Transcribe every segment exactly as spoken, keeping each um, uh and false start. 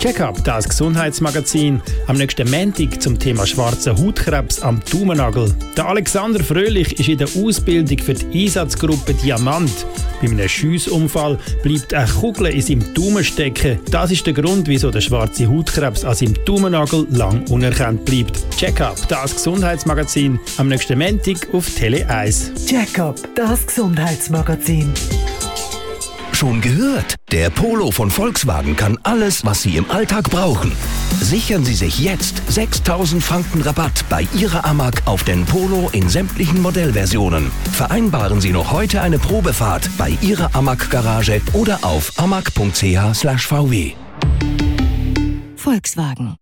Check-up, das Gesundheitsmagazin. Am nächsten Montag zum Thema schwarzer Hautkrebs am Daumennagel. Der Alexander Fröhlich ist in der Ausbildung für die Einsatzgruppe Diamant. Bei einem Schiessunfall bleibt eine Kugel in seinem Daumen stecken. Das ist der Grund, wieso der schwarze Hautkrebs an seinem Daumennagel lang unerkannt bleibt. Check-up, das Gesundheitsmagazin. Am nächsten Montag auf Tele eins. Check-up, das Gesundheitsmagazin. Schon gehört? Der Polo von Volkswagen kann alles, was Sie im Alltag brauchen. Sichern Sie sich jetzt sechstausend Franken Rabatt bei Ihrer Amag auf den Polo in sämtlichen Modellversionen. Vereinbaren Sie noch heute eine Probefahrt bei Ihrer Amag-Garage oder auf amag punkt c h slash v w. Volkswagen.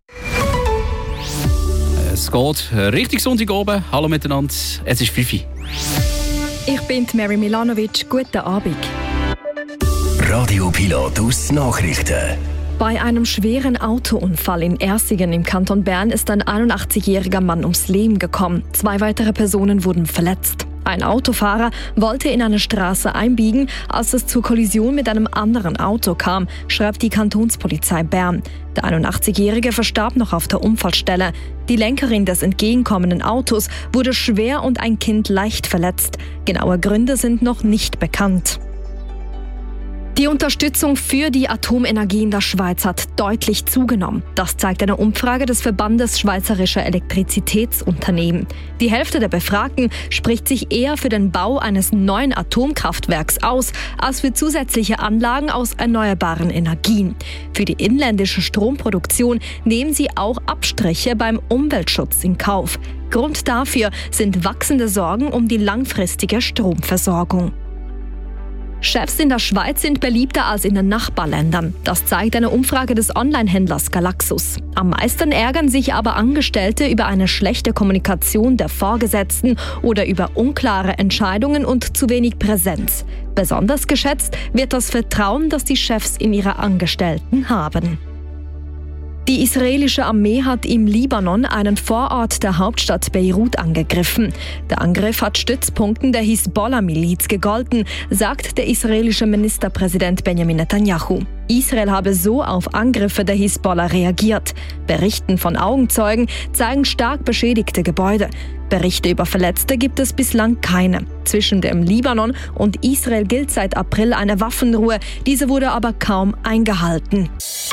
Es geht richtig Sonntag oben. Hallo miteinander, es ist Fifi. Ich bin Mary Milanovic. Guten Abend. Radio Pilot aus Nachrichten. Bei einem schweren Autounfall in Ersingen im Kanton Bern ist ein einundachtzigjähriger Mann ums Leben gekommen. Zwei weitere Personen wurden verletzt. Ein Autofahrer wollte in eine Straße einbiegen, als es zur Kollision mit einem anderen Auto kam, schreibt die Kantonspolizei Bern. Der einundachtzigjährige verstarb noch auf der Unfallstelle. Die Lenkerin des entgegenkommenden Autos wurde schwer und ein Kind leicht verletzt. Genaue Gründe sind noch nicht bekannt. Die Unterstützung für die Atomenergie in der Schweiz hat deutlich zugenommen. Das zeigt eine Umfrage des Verbandes Schweizerischer Elektrizitätsunternehmen. Die Hälfte der Befragten spricht sich eher für den Bau eines neuen Atomkraftwerks aus, als für zusätzliche Anlagen aus erneuerbaren Energien. Für die inländische Stromproduktion nehmen sie auch Abstriche beim Umweltschutz in Kauf. Grund dafür sind wachsende Sorgen um die langfristige Stromversorgung. Chefs in der Schweiz sind beliebter als in den Nachbarländern. Das zeigt eine Umfrage des Onlinehändlers Galaxus. Am meisten ärgern sich aber Angestellte über eine schlechte Kommunikation der Vorgesetzten oder über unklare Entscheidungen und zu wenig Präsenz. Besonders geschätzt wird das Vertrauen, das die Chefs in ihre Angestellten haben. Die israelische Armee hat im Libanon einen Vorort der Hauptstadt Beirut angegriffen. Der Angriff hat Stützpunkten der Hisbollah-Miliz gegolten, sagt der israelische Ministerpräsident Benjamin Netanyahu. Israel habe so auf Angriffe der Hisbollah reagiert. Berichten von Augenzeugen zeigen stark beschädigte Gebäude. Berichte über Verletzte gibt es bislang keine. Zwischen dem Libanon und Israel gilt seit April eine Waffenruhe. Diese wurde aber kaum eingehalten.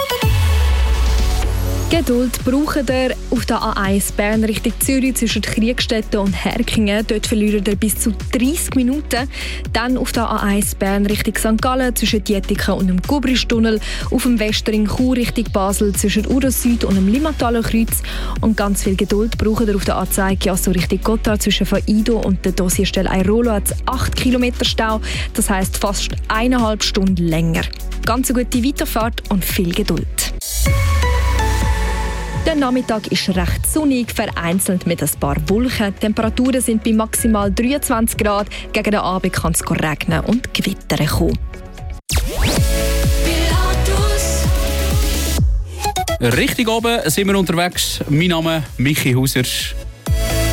Geduld braucht ihr auf der A eins Bern Richtung Zürich zwischen Kriegstetten und Herkingen. Dort verliert ihr bis zu dreissig Minuten. Dann auf der A eins Bern Richtung Sankt Gallen zwischen Dietiken und dem Gubristunnel. Auf dem Westring Chur Richtung Basel zwischen Uro Süd und dem Limmataler Kreuz. Und ganz viel Geduld braucht ihr auf der A zwei Chiasso Richtung Gotthard zwischen Faido und der Dossierstelle Airolo hat es acht Kilometer Stau. Das heisst fast eineinhalb Stunden länger. Ganz eine gute Weiterfahrt und viel Geduld. Der Nachmittag ist recht sonnig, vereinzelt mit ein paar Wolken. Die Temperaturen sind bei maximal dreiundzwanzig Grad. Gegen den Abend kann es regnen und gewittern kommen. Richtig oben sind wir unterwegs. Mein Name ist Michi Hauser.